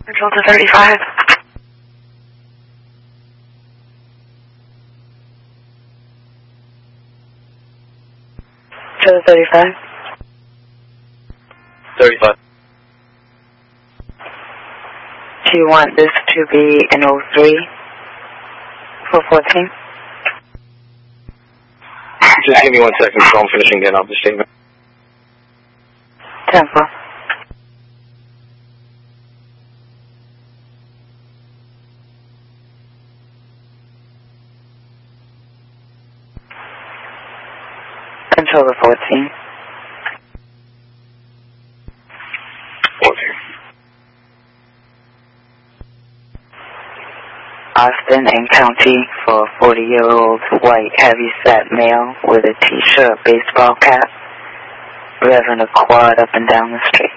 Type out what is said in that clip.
Control to 35. To 35. 35. Do you want this to be an 03 for 14? Just give me 1 second so I'm finishing getting off the statement. Tempo. Control to 14. 14. Austin and County for a 40-year-old white heavy-set male with a t-shirt baseball cap, revving a quad up and down the street.